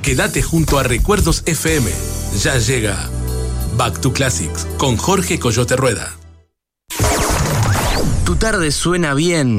Quédate junto a Recuerdos FM. Ya llega Back to Classics con Jorge Coyote Rueda. Tu tarde suena bien